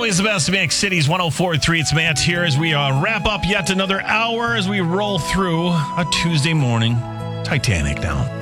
always the best mix. Cities 104.3. It's Matt here as we wrap up yet another hour as we roll through a Tuesday morning. Titanic now.